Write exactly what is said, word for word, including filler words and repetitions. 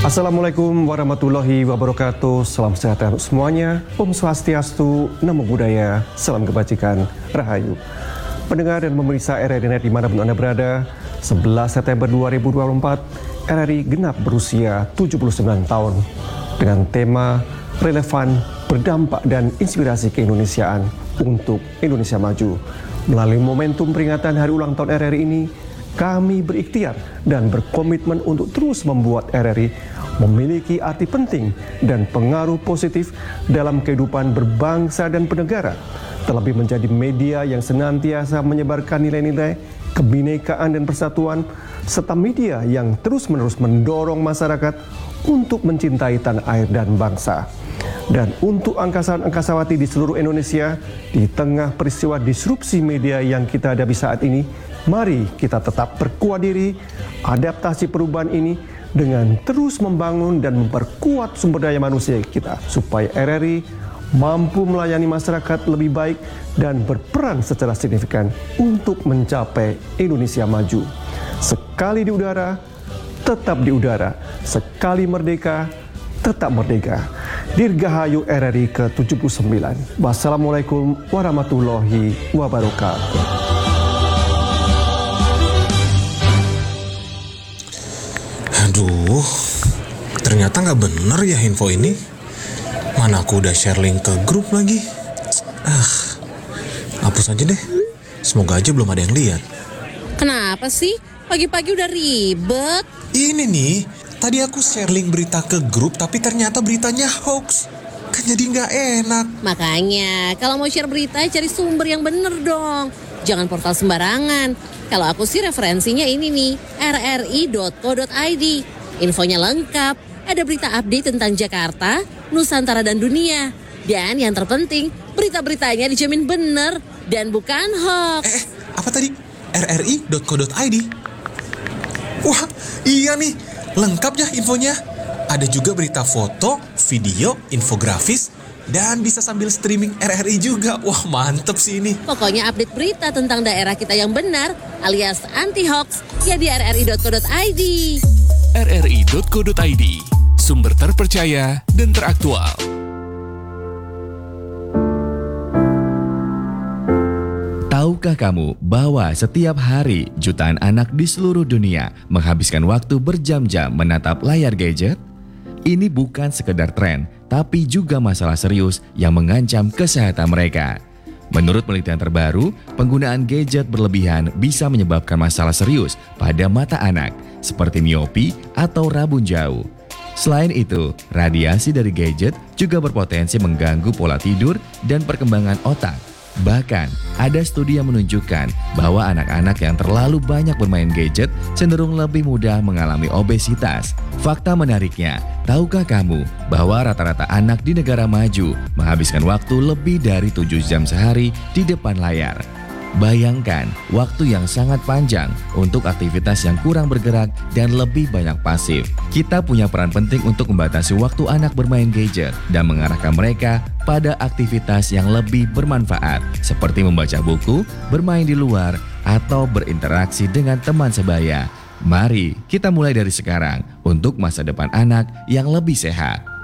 Assalamualaikum warahmatullahi wabarakatuh. Salam sejahtera untuk semuanya. Om Swastiastu, Namo Buddhaya, salam kebajikan, Rahayu. Pendengar dan pemirsa R R I Net dimanapun Anda berada, sebelas September dua ribu dua puluh empat, R R I genap berusia tujuh puluh sembilan tahun dengan tema relevan, berdampak dan inspirasi keindonesiaan untuk Indonesia Maju. Melalui momentum peringatan hari ulang tahun R R I ini, kami berikhtiar dan berkomitmen untuk terus membuat R R I memiliki arti penting dan pengaruh positif dalam kehidupan berbangsa dan bernegara, terlebih menjadi media yang senantiasa menyebarkan nilai-nilai kebinekaan dan persatuan, serta media yang terus-menerus mendorong masyarakat untuk mencintai tanah air dan bangsa. Dan untuk angkasawan-angkasawati di seluruh Indonesia, di tengah peristiwa disrupsi media yang kita hadapi saat ini, mari kita tetap berkuat diri, adaptasi perubahan ini dengan terus membangun dan memperkuat sumber daya manusia kita, supaya R R I mampu melayani masyarakat lebih baik dan berperan secara signifikan untuk mencapai Indonesia Maju. Sekali di udara, tetap di udara. Sekali merdeka, tetap merdeka. Dirgahayu R R I ke tujuh puluh sembilan. Wassalamualaikum warahmatullahi wabarakatuh. Aduh, ternyata nggak bener ya info ini. Mana aku udah share link ke grup lagi. Ah, hapus aja deh. Semoga aja belum ada yang lihat. Kenapa sih? Pagi-pagi udah ribet. Ini nih, tadi aku share link berita ke grup, tapi ternyata beritanya hoax. Kan jadi nggak enak. Makanya, kalau mau share berita, cari sumber yang bener dong. Jangan portal sembarangan. Kalau aku sih referensinya ini nih, r r i dot co dot i d. Infonya lengkap, ada berita update tentang Jakarta, Nusantara dan dunia. Dan yang terpenting, berita-beritanya dijamin bener dan bukan hoax. Eh, apa tadi? r r i dot co dot i d. Wah, iya nih, lengkap ya infonya. Ada juga berita foto, video, infografis, dan bisa sambil streaming R R I juga. Wah, mantep sih ini. Pokoknya update berita tentang daerah kita yang benar alias anti-hoax ya di r r i dot co dot i d. r r i dot co dot i d, sumber terpercaya dan teraktual. Tahukah kamu bahwa setiap hari jutaan anak di seluruh dunia menghabiskan waktu berjam-jam menatap layar gadget? Ini bukan sekedar tren, tapi juga masalah serius yang mengancam kesehatan mereka. Menurut penelitian terbaru, penggunaan gadget berlebihan bisa menyebabkan masalah serius pada mata anak, seperti miopi atau rabun jauh. Selain itu, radiasi dari gadget juga berpotensi mengganggu pola tidur dan perkembangan otak. Bahkan, ada studi yang menunjukkan bahwa anak-anak yang terlalu banyak bermain gadget cenderung lebih mudah mengalami obesitas. Fakta menariknya, tahukah kamu bahwa rata-rata anak di negara maju menghabiskan waktu lebih dari tujuh jam sehari di depan layar? Bayangkan waktu yang sangat panjang untuk aktivitas yang kurang bergerak dan lebih banyak pasif. Kita punya peran penting untuk membatasi waktu anak bermain gadget dan mengarahkan mereka pada aktivitas yang lebih bermanfaat, seperti membaca buku, bermain di luar, atau berinteraksi dengan teman sebaya. Mari kita mulai dari sekarang untuk masa depan anak yang lebih sehat.